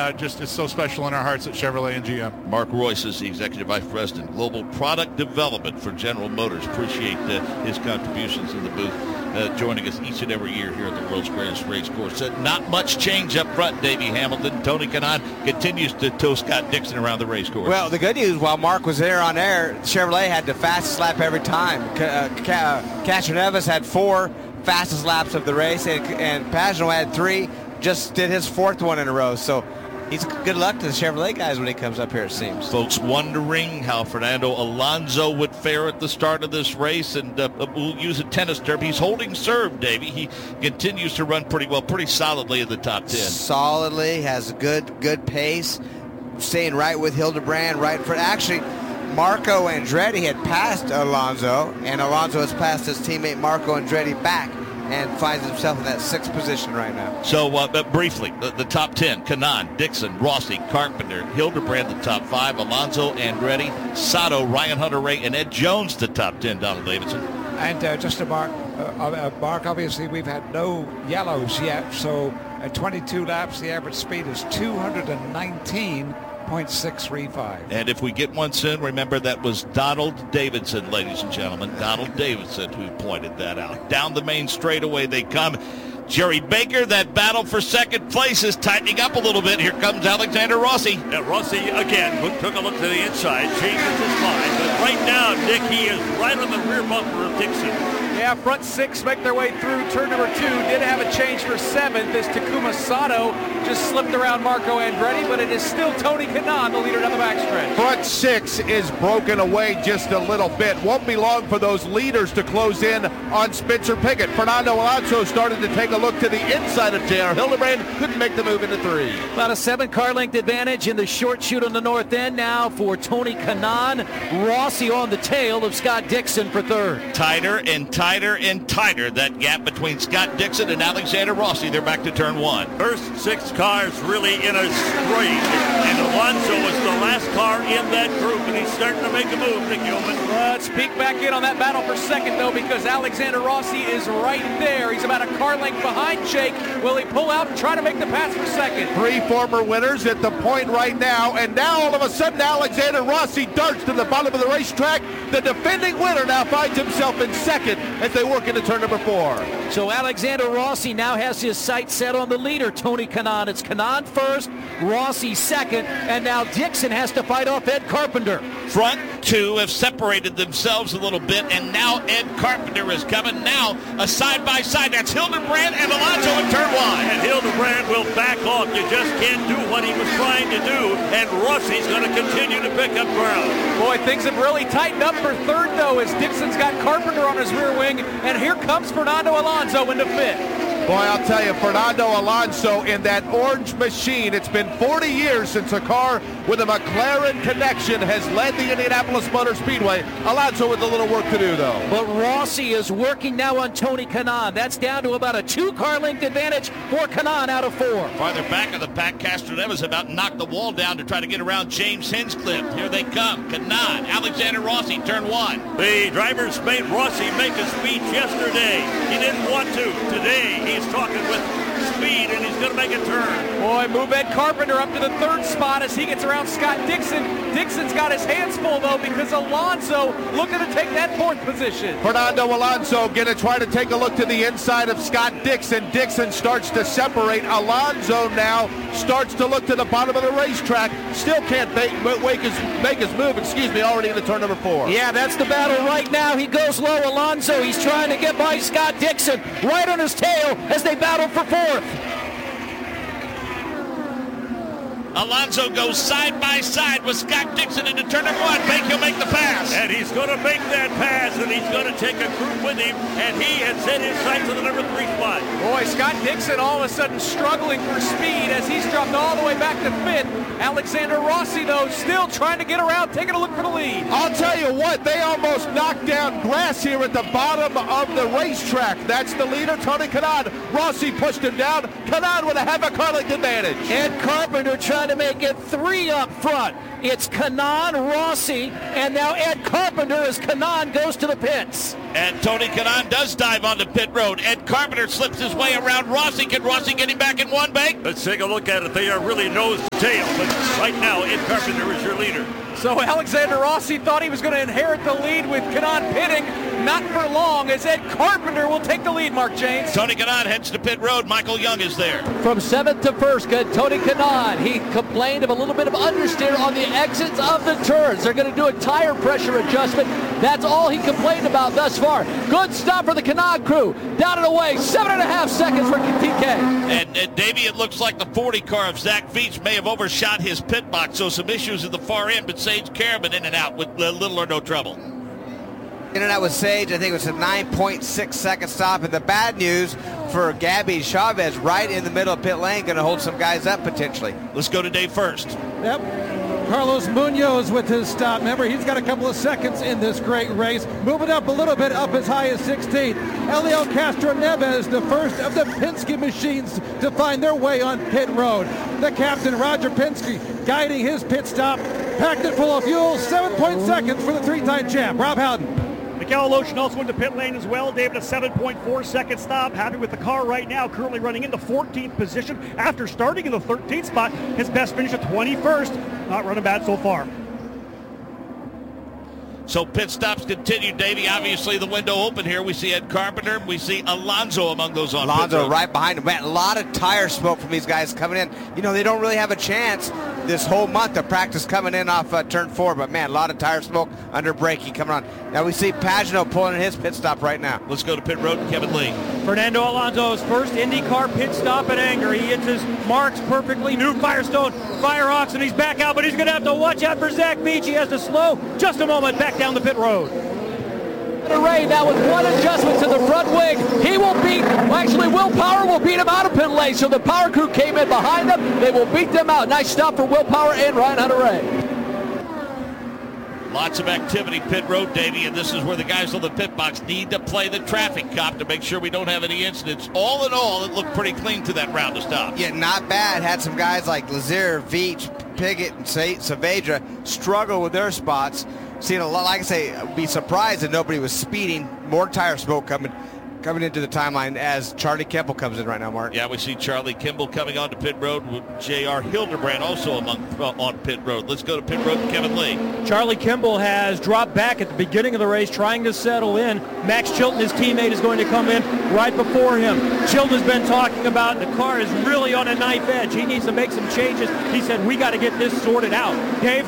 just it's so special in our hearts at Chevrolet and GM. Mark Royce is the Executive Vice President, Global Product Development for General Motors. Appreciate his contributions in the booth, joining us each and every year here at the World's Greatest Race Course. Not much change up front, Davey Hamilton. Tony Kanaan continues to tow Scott Dixon around the race course. Well, the good news, while Mark was there on air, Chevrolet had the fastest lap every time. Castroneves had 4 fastest laps of the race, and Pagenaud had 3, just did his 4th one in a row. So he's good luck to the Chevrolet guys when he comes up here, it seems. Folks wondering how Fernando Alonso would fare at the start of this race, and we'll use a tennis term. He's holding serve, Davey. He continues to run pretty well, pretty solidly in the top 10. Solidly, has a good pace, staying right with Hildebrand, right for actually. Marco Andretti had passed Alonso, and Alonso has passed his teammate Marco Andretti back and finds himself in that 6th position right now. So briefly, the top 10, Kanaan, Dixon, Rossi, Carpenter, Hildebrand, the top 5, Alonso, Andretti, Sato, Ryan Hunter-Reay, and Ed Jones, the top 10, Donald Davidson. And just to Mark, obviously we've had no yellows yet, so at 22 laps, the average speed is 219.635. And if we get one soon, remember that was Donald Davidson, ladies and gentlemen. Donald Davidson who pointed that out. Down the main straightaway they come. Jerry Baker, that battle for second place is tightening up a little bit. Here comes Alexander Rossi. Yeah, Rossi again took a look to the inside, changes his mind. But right now, Nick, he is right on the rear bumper of Dixon. Yeah, front 6 make their way through turn number 2. Did have a change for 7th as Takuma Sato just slipped around Marco Andretti, but it is still Tony Kanaan, the leader down the backstretch. Front 6 is broken away just a little bit. Won't be long for those leaders to close in on Spencer Pigot. Fernando Alonso started to take a look to the inside of J.R. Hildebrand. Couldn't make the move into 3. About a 7-car length advantage in the short chute on the north end now for Tony Kanaan. Rossi on the tail of Scott Dixon for 3rd. Tighter and tighter and tighter, that gap between Scott Dixon and Alexander Rossi. They're back to turn 1. First 6 cars really in a straight, and Alonso was the last car in that group, and he's starting to make a move, Nick Yeoman. Let's peek back in on that battle for second, though, because Alexander Rossi is right there. He's about a car length behind Jake. Will he pull out and try to make the pass for second? 3 former winners at the point right now, and now all of a sudden Alexander Rossi darts to the bottom of the racetrack. The defending winner now finds himself in second as they work into turn number 4. So Alexander Rossi now has his sights set on the leader, Tony Kanaan. It's Kanaan first, Rossi second, and now Dixon has to fight off Ed Carpenter. Front 2 have separated themselves a little bit, and now Ed Carpenter is coming. Now a side-by-side. That's Hildebrand and Alonso in turn 1. And Hildebrand will back off. You just can't do what he was trying to do, and Rossi's going to continue to pick up ground. Boy, things have really tightened up for 3rd, though, as Dixon's got Carpenter on his rear wing, and here comes Fernando Alonso into 5th. Boy, I'll tell you, Fernando Alonso in that orange machine. It's been 40 years since a car with a McLaren connection has led the Indianapolis Motor Speedway. Alonso with a little work to do, though. But Rossi is working now on Tony Kanaan. That's down to about a 2-car length advantage for Kanaan out of 4. Farther back of the pack, Castroneves about knocked the wall down to try to get around James Hinchcliffe. Here they come. Kanaan, Alexander Rossi, turn 1. The drivers made Rossi make a speech yesterday. He didn't want to. Today, he's talking with speed, and he's going to make a turn. Boy, move Ed Carpenter up to the 3rd spot as he gets around Scott Dixon. Dixon's got his hands full, though, because Alonso looking to take that 4th position. Fernando Alonso going to try to take a look to the inside of Scott Dixon. Dixon starts to separate. Alonso now starts to look to the bottom of the racetrack. Still can't make his move, already into turn number 4. Yeah, that's the battle right now. He goes low, Alonso. He's trying to get by Scott Dixon right on his tail as they battle for 4th. Alonso goes side by side with Scott Dixon into turn number 1. Think he'll make the pass. And he's going to make that pass, and he's going to take a group with him, and he has set his sights on the number 3 spot. Boy, Scott Dixon all of a sudden struggling for speed as he's dropped all the way back to 5th. Alexander Rossi, though, still trying to get around, taking a look for the lead. I'll tell you what, they almost knocked down grass here at the bottom of the racetrack. That's the leader, Tony Kanaan. Rossi pushed him down. Kanaan with a half-a-car length advantage. Ed Carpenter trying to make it 3 up front. It's Kanaan, Rossi, and now Ed Carpenter as Kanaan goes to the pits. And Tony Kanaan does dive onto pit road. Ed Carpenter slips his way around Rossi. Can Rossi get him back in 1, Bank? Let's take a look at it. They are really nose to tail. But right now, Ed Carpenter is your leader. So Alexander Rossi thought he was going to inherit the lead with Kanaan pitting. Not for long, as Ed Carpenter will take the lead, Mark Janes. Tony Kanaan heads to pit road. Michael Young is there. From 7th to 1st, Tony Kanaan. He complained of a little bit of understeer on the exits of the turns. They're going to do a tire pressure adjustment. That's all he complained about thus far. Good stop for the Kanaan crew. Down and away, 7.5 seconds for TK. And Davey, it looks like the 40 car of Zach Veach may have overshot his pit box, so some issues at the far end, but Sage Karaman in and out with little or no trouble. In and out with Sage, I think it was a 9.6 second stop. And the bad news for Gabby Chavez, right in the middle of pit lane, going to hold some guys up potentially. Let's go to Dave first. Yep. Carlos Munoz with his stop. Remember, he's got a couple of seconds in this great race. Moving up a little bit, up as high as 16th. Elio Castro Neves, the first of the Penske machines to find their way on pit road. The captain, Roger Penske, guiding his pit stop. Packed it full of fuel. 7 seconds for the three-time champ, Rob Howden. Miguel Alochin also into pit lane as well. David, a 7.4 second stop. Happy with the car right now. Currently running in the 14th position after starting in the 13th spot. His best finish at 21st. Not running bad so far. So pit stops continue, Davey. Obviously the window open here. We see Ed Carpenter. We see Alonso among those on pit road. Alonso right behind him. Man, a lot of tire smoke from these guys coming in. You know, they don't really have a chance this whole month of practice coming in off turn 4. But, man, a lot of tire smoke under braking coming on. Now we see Pagenaud pulling in his pit stop right now. Let's go to pit road and Kevin Lee. Fernando Alonso's first IndyCar pit stop at Anger. He hits his marks perfectly. New Firestone, Firehawks, and he's back out. But he's going to have to watch out for Zach Veach. He has to slow just a moment back down the pit road. Ray now with one adjustment to the front wing. He will beat, Will Power will beat him out of pit lane. So the power crew came in behind them. They will beat them out. Nice stop for Will Power and Ryan Hunter-Reay. Lots of activity pit road, Davey, and this is where the guys on the pit box need to play the traffic cop to make sure we don't have any incidents. All in all, it looked pretty clean to that round of stops. Yeah, not bad. Had some guys like Lazier, Veach, Piggott, and Saavedra struggle with their spots. Seeing a lot, like I say, be surprised that nobody was speeding. More tire smoke coming into the timeline as Charlie Kimball comes in right now, Mark. Yeah, we see Charlie Kimball coming onto pit road with J.R. Hildebrand also on pit road. Let's go to pit road and Kevin Lee. Charlie Kimball has dropped back at the beginning of the race trying to settle in. Max Chilton, his teammate, is going to come in right before him. Chilton has been talking about the car is really on a knife edge. He needs to make some changes. He said, we got to get this sorted out. Dave?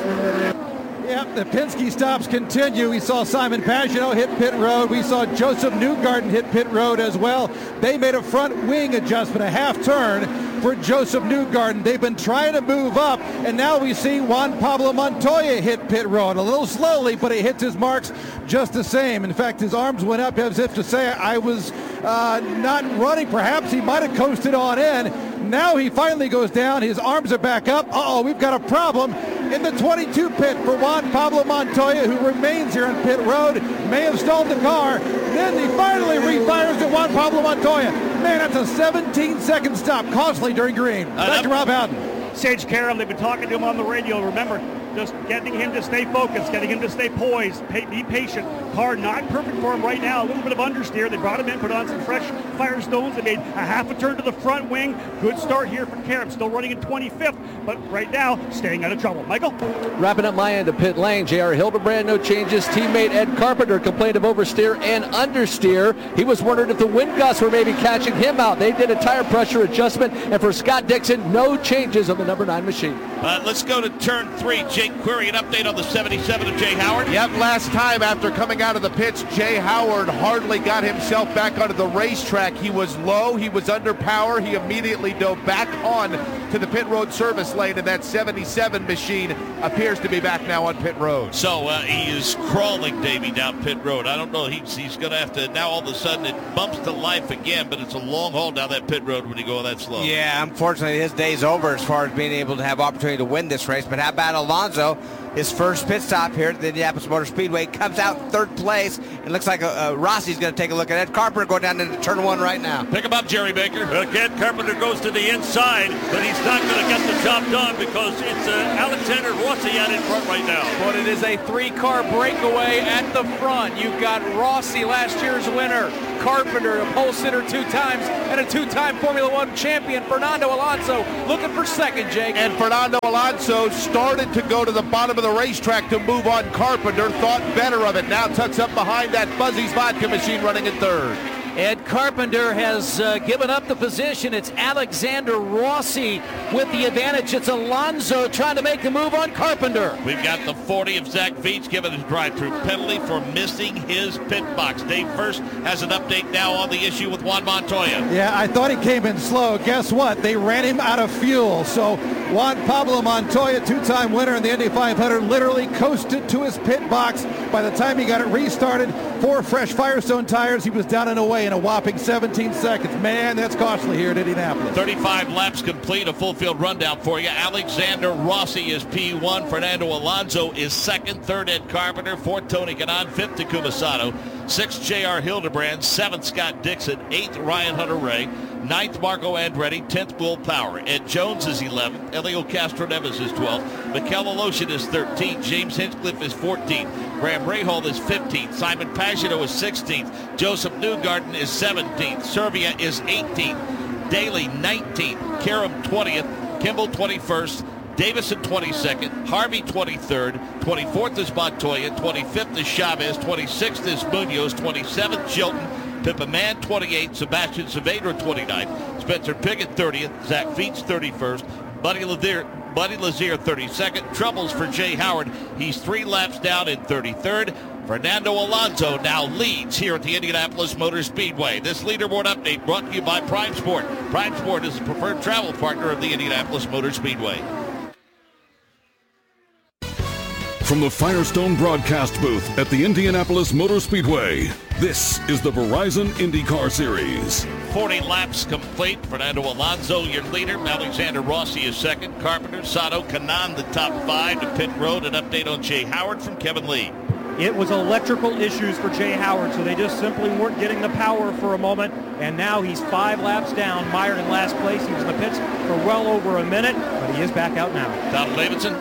Yep, the Penske stops continue. We saw Simon Pagenaud hit pit road. We saw Joseph Newgarden hit pit road as well. They made a front wing adjustment, a half turn for Joseph Newgarden. They've been trying to move up, and now we see Juan Pablo Montoya hit pit road. A little slowly, but he hits his marks just the same. In fact, his arms went up as if to say, I was not running. Perhaps he might have coasted on in. Now he finally goes down. His arms are back up. Uh-oh, we've got a problem in the 22 pit for Juan Pablo Montoya, who remains here on pit road. May have stalled the car. Then he finally refires to Juan Pablo Montoya. Man, that's a 17-second stop, costly during green. Back to Rob Howden. Sage Karam, they've been talking to him on the radio. Remember, just getting him to stay focused, getting him to stay poised, be patient. Car not perfect for him right now. A little bit of understeer. They brought him in, put on some fresh Firestones. They made a half a turn to the front wing. Good start here for Karam. Still running in 25th, but right now staying out of trouble. Michael? Wrapping up my end of pit lane, J.R. Hildebrand, no changes. Teammate Ed Carpenter complained of oversteer and understeer. He was wondering if the wind gusts were maybe catching him out. They did a tire pressure adjustment, and for Scott Dixon, no changes on the number 9 machine. Let's go to turn 3. Jake Query, an update on the 77 of Jay Howard. Yep, last time after coming out of the pits, Jay Howard hardly got himself back onto the racetrack. He was low, he was under power. He immediately dove back on to the pit road service lane, and that 77 machine appears to be back now on pit road. So he is crawling, Davey, down pit road. I don't know, he's going to have to, now all of a sudden it bumps to life again, but it's a long haul down that pit road when you go that slow. Yeah, unfortunately his day's over as far as being able to have opportunity to win this race. But how about Alonso? his first pit stop here at the Indianapolis Motor Speedway. Comes out third place. It looks like Rossi's going to take a look at Ed Carpenter going down into turn 1 right now. Pick him up, Jerry Baker. Ed Carpenter goes to the inside, but he's not going to get the job done because it's Alexander Rossi out in front right now. But it is a 3-car breakaway at the front. You've got Rossi, last year's winner, Carpenter, a pole sitter 2 times, and a 2-time Formula One champion, Fernando Alonso, looking for second, Jake. And Fernando Alonso started to go to the bottom of the racetrack to move on Carpenter, thought better of it. Now tucks up behind that Fuzzy's vodka machine running in third. Ed Carpenter has given up the position. It's Alexander Rossi with the advantage. It's Alonso trying to make the move on Carpenter. We've got the 40 of Zach Veach given his drive-through penalty for missing his pit box. Dave First has an update now on the issue with Juan Montoya. Yeah, I thought he came in slow. Guess what? They ran him out of fuel. So Juan Pablo Montoya, 2-time winner in the Indy 500, literally coasted to his pit box. By the time he got it restarted, 4 fresh Firestone tires, he was down and away in a whopping 17 seconds. Man, that's costly here at Indianapolis. 35 laps complete, a full field rundown for you. Alexander Rossi is P1. Fernando Alonso is second. Third, Ed Carpenter. Fourth, Tony Kanaan. Fifth, Takuma Sato. Sixth, J.R. Hildebrand. Seventh, Scott Dixon. Eighth, Ryan Hunter-Reay. Ninth, Marco Andretti. 10th, Will Power. Ed Jones is 11th. Elio Castro-Neves is 12th. Mikel Aloshin is 13th. James Hinchcliffe is 14th. Graham Rahal is 15th. Simon Pagenaud is 16th. Joseph Newgarden is 17th. Servia is 18th. Daly 19th. Karam 20th. Kimball 21st. Davison 22nd. Harvey 23rd. 24th is Montoya. 25th is Chavez. 26th is Munoz. 27th, Chilton. Pippa Mann 28th. Sebastian Saavedra 29th. Spencer Pigot 30th. Zach Veach 31st. Buddy Lazier 32nd. Troubles for Jay Howard. He's 3 laps down in 33rd. Fernando Alonso now leads here at the Indianapolis Motor Speedway. This leaderboard update brought to you by Prime Sport. Prime Sport is the preferred travel partner of the Indianapolis Motor Speedway. From the Firestone broadcast booth at the Indianapolis Motor Speedway, this is the Verizon IndyCar Series. 40 laps complete. Fernando Alonso, your leader. Alexander Rossi is second. Carpenter, Sato, Kanaan, the top 5 to pit road. An update on Jay Howard from Kevin Lee. It was electrical issues for Jay Howard, so they just simply weren't getting the power for a moment, and now he's 5 laps down, mired in last place. He was in the pits for well over a minute, but he is back out now. Donald Davidson.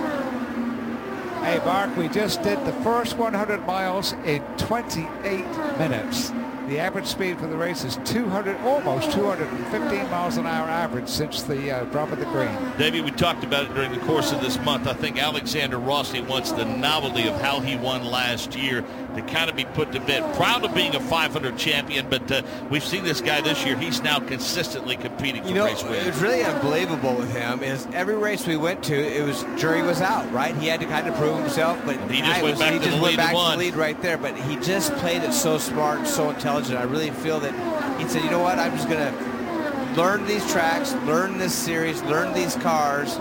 Hey, Mark, we just did the first 100 miles in 28 minutes. The average speed for the race is almost 215 miles an hour average since the drop of the green. Davey, we talked about it during the course of this month. I think Alexander Rossi wants the novelty of how he won last year to kind of be put to bed. Proud of being a 500 champion, but we've seen this guy this year. He's now consistently competing for race wins. It's really unbelievable with him is every race we went to, jury was out, right? He had to kind of prove himself, but he just went back to the lead right there. But he just played it so smart, so intelligent. I really feel that he said, you know what, I'm just going to learn these tracks, learn this series, learn these cars,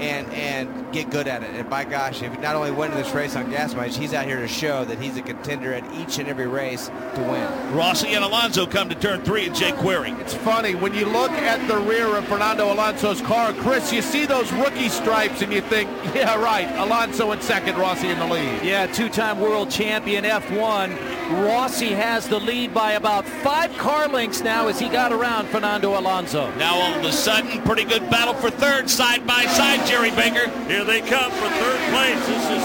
and get good at it. And by gosh, if he not only won this race on gas mileage, he's out here to show that he's a contender at each and every race to win. Rossi and Alonso come to turn 3 and Jake Query. It's funny, when you look at the rear of Fernando Alonso's car, Chris, you see those rookie stripes and you think, yeah, right, Alonso in second, Rossi in the lead. Yeah, 2-time world champion F1. Rossi has the lead by about 5 car lengths now as he got around Fernando Alonso. Now all of a sudden, pretty good battle for third, side by side, Jerry Baker. Here they come for third place. This is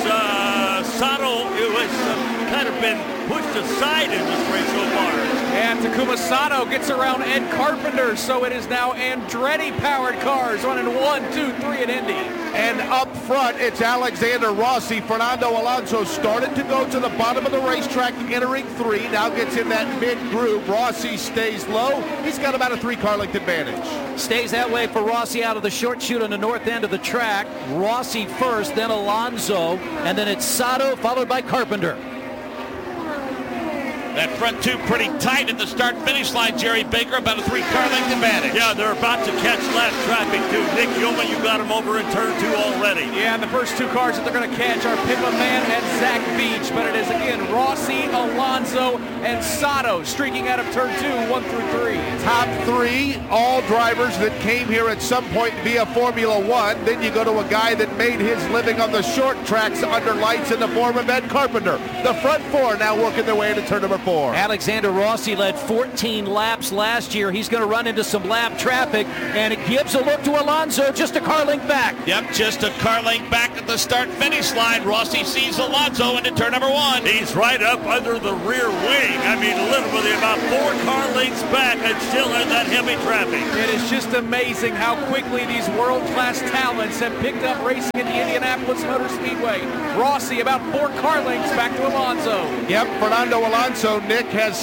Sato, who has kind of been pushed aside in this race so far. And Takuma Sato gets around Ed Carpenter, so it is now Andretti-powered cars running 1, 2, 3 at Indy. And up front, it's Alexander Rossi. Fernando Alonso started to go to the bottom of the racetrack, entering 3. Now gets in that mid-groove. Rossi stays low. He's got about a 3-car length advantage. Stays that way for Rossi out of the short chute on the north end of the track. Rossi first, then Alonso, and then it's Sato followed by Carpenter. That front two pretty tight at the start-finish line, Jerry Baker, about a 3-car length advantage. Yeah, they're about to catch lap traffic too. Nick Yeoman, you got him over in turn 2 already. Yeah, and the first 2 cars that they're going to catch are Pippa Mann and Zach Beach, but it is again Rossi, Alonso, and Sato streaking out of turn 2, 1 through 3. Top 3, all drivers that came here at some point via Formula One. Then you go to a guy that made his living on the short tracks under lights in the form of Ed Carpenter. The front 4 now working their way into turn number 4. Alexander Rossi led 14 laps last year. He's going to run into some lap traffic, and it gives a look to Alonso, just a car length back. Yep, just a car length back at the start-finish line. Rossi sees Alonso into turn number 1. He's right up under the rear wing. I mean, literally about 4 car lengths back and still in that heavy traffic. It is just amazing how quickly these world-class talents have picked up racing at the Indianapolis Motor Speedway. Rossi about 4 car lengths back to Alonso. Yep, Fernando Alonso, Nick, has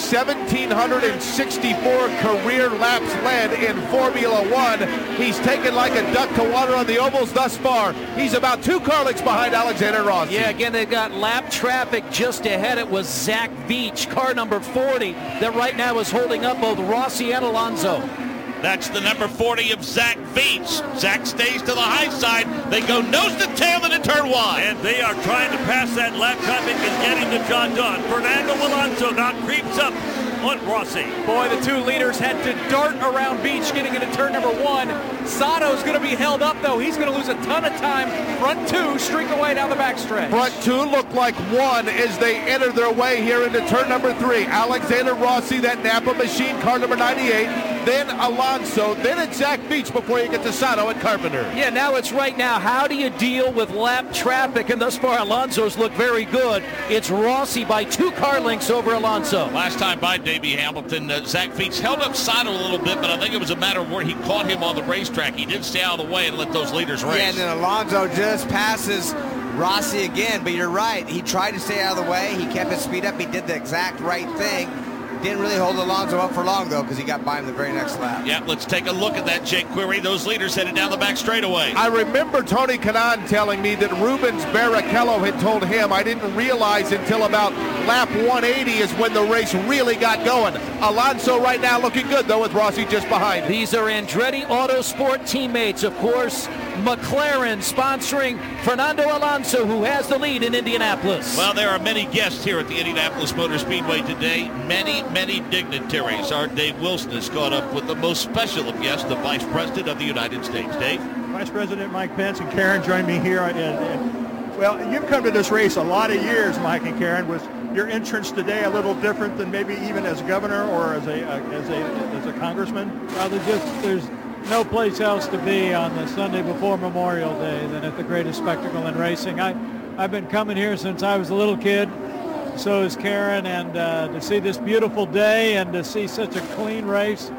1,764 career laps led in Formula One. He's taken like a duck to water on the ovals thus far. He's about 2 car lengths behind Alexander Rossi. Yeah, again, they've got lap traffic just ahead. It was Zach Beach, car number 40, that right now is holding up both Rossi and Alonso. That's the number 40 of Zach Beach. Zach stays to the high side. They go nose to tail into turn 1. And they are trying to pass that lap traffic and getting the job done. Fernando Alonso now creeps up on Rossi. Boy, the 2 leaders had to dart around Beach getting into turn number 1. Sato's going to be held up, though. He's going to lose a ton of time. Front 2 streak away down the backstretch. Front 2 look like 1 as they enter their way here into turn number 3. Alexander Rossi, that Napa machine, car number 98. Then Alonso, then it's Zach Beach before you get to Sato and Carpenter. Yeah, now it's right now. How do you deal with lap traffic? And thus far, Alonso's look very good. It's Rossi by 2 car lengths over Alonso. Last time by Davey Hamilton, Zach Beach held up Sato a little bit, but I think it was a matter of where he caught him on the racetrack. He did stay out of the way and let those leaders race. Yeah, and then Alonso just passes Rossi again, but you're right. He tried to stay out of the way. He kept his speed up. He did the exact right thing. Didn't really hold Alonso up for long, though, because he got by him the very next lap. Yeah, let's take a look at that, Jake Query. Those leaders headed down the back straightaway. I remember Tony Kanaan telling me that Rubens Barrichello had told him, I didn't realize until about lap 180 is when the race really got going. Alonso right now looking good, though, with Rossi just behind him. These are Andretti Autosport teammates, of course. McLaren sponsoring Fernando Alonso, who has the lead in Indianapolis. Well, there are many guests here at the Indianapolis Motor Speedway today. Many dignitaries. Our Dave Wilson has caught up with the most special of guests, the Vice President of the United States. Dave? Vice President Mike Pence and Karen join me here. Well, you've come to this race a lot of years, Mike and Karen. Was your entrance today a little different than maybe even as governor or as a congressman? Well, there's no place else to be on the Sunday before Memorial Day than at the greatest spectacle in racing. I've been coming here since I was a little kid. So is Karen, and to see this beautiful day and to see such a clean race,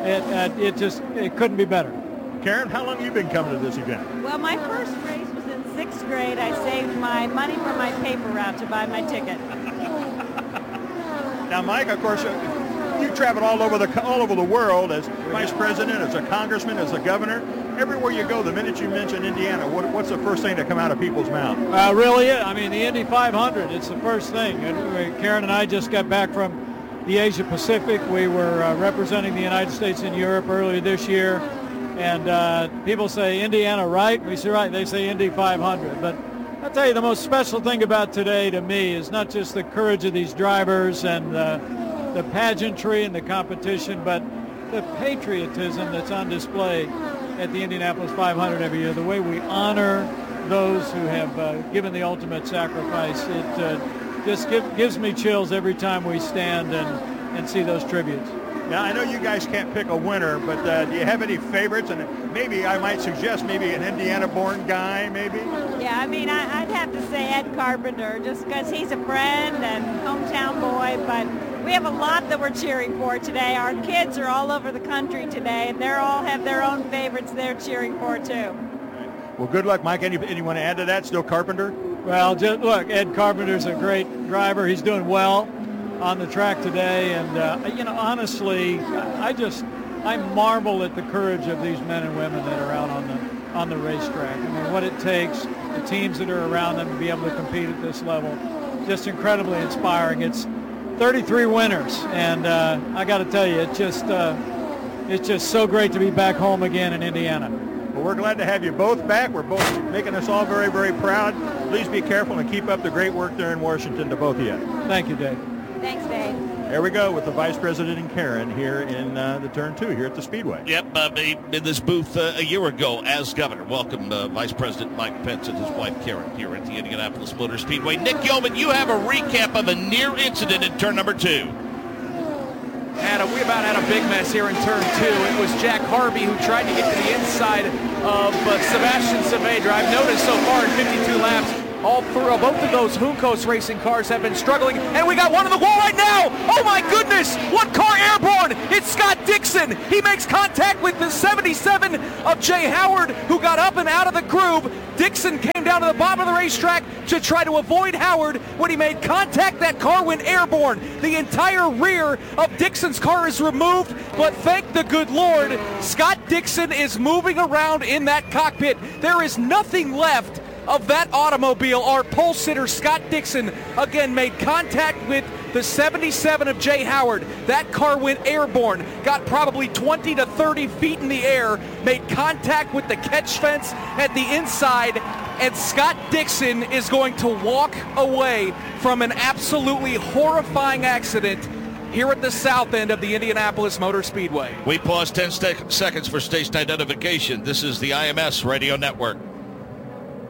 it couldn't be better. Karen, how long have you been coming to this event? Well, my first race was in 6th grade. I saved my money from my paper route to buy my ticket. Now, Mike, of course, you traveled all over the world as vice president, as a congressman, as a governor. Everywhere you go, the minute you mention Indiana, what's the first thing to come out of people's mouth? Really, I mean, the Indy 500, it's the first thing. Karen and I just got back from the Asia Pacific. We were representing the United States in Europe earlier this year. And people say Indiana, right? We say right. They say Indy 500. But I'll tell you, the most special thing about today to me is not just the courage of these drivers and the pageantry and the competition, but the patriotism that's on display at the Indianapolis 500 every year, the way we honor those who have given the ultimate sacrifice. It just gives me chills every time we stand and see those tributes. Now, I know you guys can't pick a winner, but do you have any favorites? And maybe I might suggest maybe an Indiana-born guy, maybe? Yeah, I mean, I'd have to say Ed Carpenter, just because he's a friend and hometown boy, but we have a lot that we're cheering for today. Our kids are all over the country today, and they all have their own favorites they're cheering for, too. Well, good luck, Mike. Anyone to add to that? Still Carpenter? Well, just look, Ed Carpenter's a great driver. He's doing well on the track today, and honestly, I marvel at the courage of these men and women that are out on the racetrack. I mean, what it takes, the teams that are around them to be able to compete at this level, just incredibly inspiring. It's 33 winners, and I got to tell you, it's just so great to be back home again in Indiana. Well, we're glad to have you both back. We're both making us all very, very proud. Please be careful and keep up the great work there in Washington to both of you. Thank you, Dave. Thanks, Dave. There we go with the Vice President and Karen here in the Turn 2 here at the Speedway. Yep, in this booth a year ago as governor. Welcome Vice President Mike Pence and his wife Karen here at the Indianapolis Motor Speedway. Nick Yeoman, you have a recap of a near incident in turn number 2. Adam, we about had a big mess here in turn 2. It was Jack Harvey who tried to get to the inside of Sebastian Saavedra. I've noticed so far in 52 laps, both of those Juncos racing cars have been struggling, and we got one on the wall right now. Oh my goodness, one car airborne. It's Scott Dixon. He makes contact with the 77 of Jay Howard, who got up and out of the groove. Dixon came down to the bottom of the racetrack to try to avoid Howard. When he made contact, that car went airborne. The entire rear of Dixon's car is removed, but thank the good Lord, Scott Dixon is moving around in that cockpit. There is nothing left of that automobile. Our pole sitter, Scott Dixon, again made contact with the 77 of Jay Howard. That car went airborne, got probably 20 to 30 feet in the air, made contact with the catch fence at the inside, and Scott Dixon is going to walk away from an absolutely horrifying accident here at the south end of the Indianapolis Motor Speedway. We pause 10 seconds for station identification. This is the IMS Radio Network.